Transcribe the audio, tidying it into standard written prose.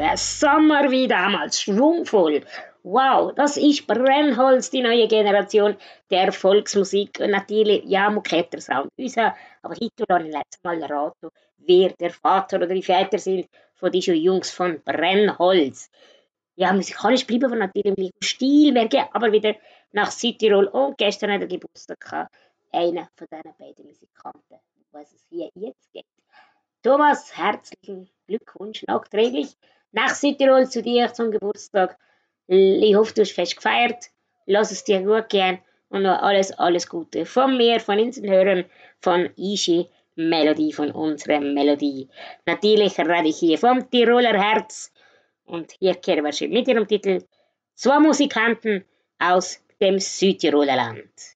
Sommer wie damals, schwungvoll. Wow, das ist Brennholz, die neue Generation der Volksmusik. Und natürlich, ja, Muketter Sound. Unser, aber heute lasse ich letztes Mal raten, wer der Vater oder die Väter sind von diesen Jungs von Brennholz. Ja, musikalisch bleiben wir natürlich im gleichen Stil. Wir gehen aber wieder nach Südtirol. Und gestern hat er Geburtstag gehabt. Einer von diesen beiden Musikanten, was es hier jetzt geht. Thomas, herzlichen Glückwunsch nachträglich nach Südtirol zu dir zum Geburtstag. Ich hoffe, du hast fest gefeiert. Lass es dir gut gehen und noch alles Gute von mir, von unseren Hörern, von Ishi Melodie, von unserer Melodie. Natürlich rede ich hier vom Tiroler Herz und hier kehren wir schon mit ihrem Titel Zwei Musikanten aus dem Südtiroler Land.